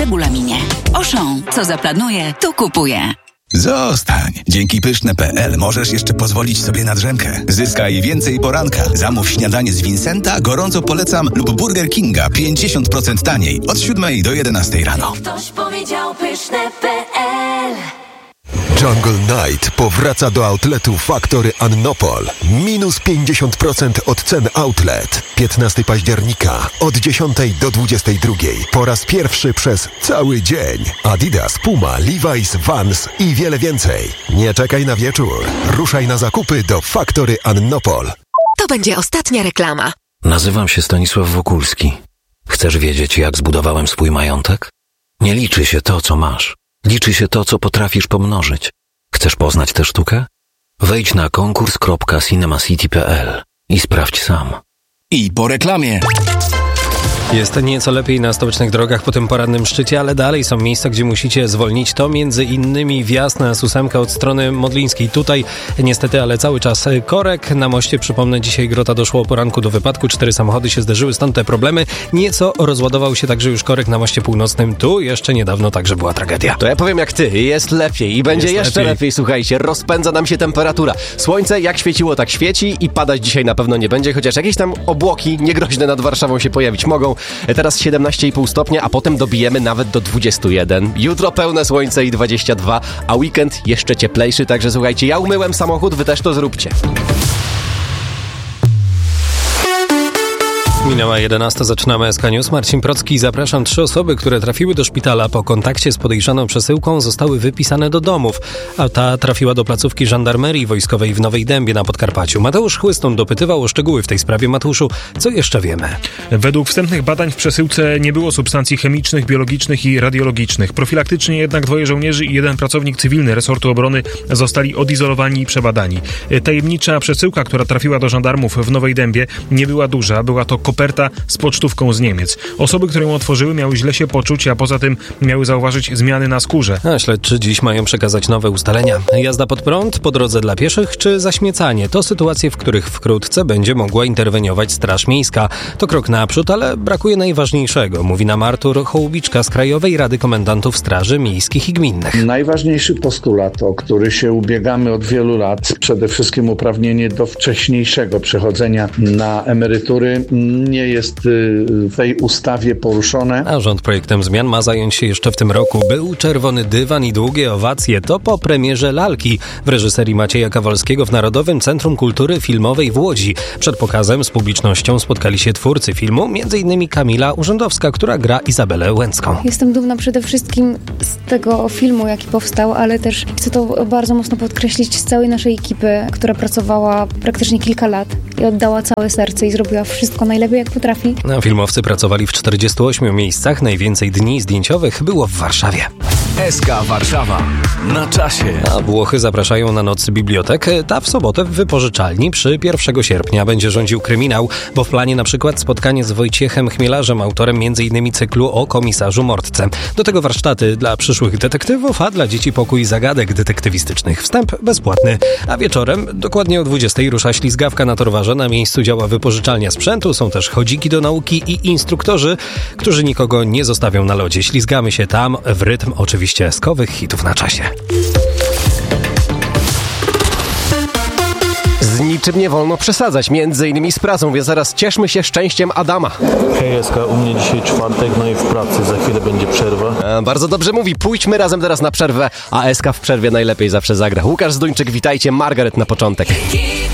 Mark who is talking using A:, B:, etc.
A: regulaminie. Auchan, co zaplanuje, to kupuje.
B: Zostań! Dzięki Pyszne.pl możesz jeszcze pozwolić sobie na drzemkę. Zyskaj więcej poranka. Zamów śniadanie z Vincenta, gorąco polecam, lub Burger Kinga 50% taniej od 7 do 11 rano.
C: Ktoś powiedział Pyszne.pl.
D: Jungle Night powraca do outletu Factory Annopol. Minus 50% od cen outlet. 15 października od 10 do 22. Po raz pierwszy przez cały dzień. Adidas, Puma, Levi's, Vans i wiele więcej. Nie czekaj na wieczór. Ruszaj na zakupy do Factory Annopol.
E: To będzie ostatnia reklama.
F: Nazywam się Stanisław Wokulski. Chcesz wiedzieć, jak zbudowałem swój majątek? Nie liczy się to, co masz. Liczy się to, co potrafisz pomnożyć. Chcesz poznać tę sztukę? Wejdź na konkurs.cinemacity.pl i sprawdź sam.
B: I po reklamie.
G: Jest nieco lepiej na stołecznych drogach po tym porannym szczycie, ale dalej są miejsca, gdzie musicie zwolnić. To między innymi wjazd na S8 od strony Modlińskiej. Tutaj niestety, ale cały czas korek. Na moście, przypomnę, dzisiaj Grota doszło o poranku do wypadku. 4 samochody się zderzyły, stąd te problemy. Nieco rozładował się także już korek na moście północnym. Tu jeszcze niedawno także była tragedia.
H: To ja powiem jak ty, jest lepiej i będzie jeszcze lepiej. Słuchajcie, rozpędza nam się temperatura. Słońce jak świeciło, tak świeci i padać dzisiaj na pewno nie będzie, chociaż jakieś tam obłoki niegroźne nad Warszawą się pojawić mogą. Teraz 17,5 stopnia, a potem dobijemy nawet do 21. Jutro pełne słońce i 22, a weekend jeszcze cieplejszy, także słuchajcie, ja umyłem samochód, wy też to zróbcie.
G: Minęła 11, zaczynamy SK News. Marcin Procki, zapraszam. 3 osoby, które trafiły do szpitala po kontakcie z podejrzaną przesyłką, zostały wypisane do domów, a ta trafiła do placówki żandarmerii wojskowej w Nowej Dębie na Podkarpaciu. Mateusz Chłystun dopytywał o szczegóły w tej sprawie. Mateuszu, co jeszcze wiemy?
I: Według wstępnych badań w przesyłce nie było substancji chemicznych, biologicznych i radiologicznych. Profilaktycznie jednak 2 żołnierzy i 1 pracownik cywilny resortu obrony zostali odizolowani i przebadani. Tajemnicza przesyłka, która trafiła do żandarmów w Nowej Dębie, nie była duża. Była to koperta z pocztówką z Niemiec. Osoby, które ją otworzyły, miały źle się poczuć, a poza tym miały zauważyć zmiany na skórze.
G: A śledczy dziś mają przekazać nowe ustalenia. Jazda pod prąd, po drodze dla pieszych czy zaśmiecanie? To sytuacje, w których wkrótce będzie mogła interweniować Straż Miejska. To krok naprzód, ale brakuje najważniejszego, mówi nam Artur Hołubiczka z Krajowej Rady Komendantów Straży Miejskich i Gminnych.
J: Najważniejszy postulat, o który się ubiegamy od wielu lat, przede wszystkim uprawnienie do wcześniejszego przechodzenia na emerytury, nie jest w tej ustawie poruszone.
G: A rząd projektem zmian ma zająć się jeszcze w tym roku. Był czerwony dywan i długie owacje. To po premierze Lalki w reżyserii Macieja Kawalskiego w Narodowym Centrum Kultury Filmowej w Łodzi. Przed pokazem z publicznością spotkali się twórcy filmu, m.in. Kamila Urzędowska, która gra Izabelę Łęcką.
K: Jestem dumna przede wszystkim z tego filmu, jaki powstał, ale też chcę to bardzo mocno podkreślić z całej naszej ekipy, która pracowała praktycznie kilka lat i oddała całe serce i zrobiła wszystko najlepiej, jak potrafi.
G: Filmowcy pracowali w 48 miejscach. Najwięcej dni zdjęciowych było w Warszawie.
B: SK Warszawa. Na czasie.
G: A Włochy zapraszają na noc bibliotek. Ta w sobotę w wypożyczalni przy 1 sierpnia będzie rządził kryminał, bo w planie na przykład spotkanie z Wojciechem Chmielarzem, autorem m.in. cyklu o komisarzu Mordce. Do tego warsztaty dla przyszłych detektywów, a dla dzieci pokój zagadek detektywistycznych. Wstęp bezpłatny. A wieczorem, dokładnie o 20 rusza ślizgawka na Torwarze. Na miejscu działa wypożyczalnia sprzętu. Są też chodziki do nauki i instruktorzy, którzy nikogo nie zostawią na lodzie. Ślizgamy się tam w rytm oczywiście skowych hitów na czasie.
H: Z niczym nie wolno przesadzać, między innymi z pracą, więc zaraz cieszmy się szczęściem Adama.
L: Hej, SK, u mnie dzisiaj czwartek, no i w pracy, za chwilę będzie przerwa.
H: Bardzo dobrze mówi, pójdźmy razem teraz na przerwę, a SK w przerwie najlepiej zawsze zagra. Łukasz Zduńczyk, witajcie, Margaret na początek.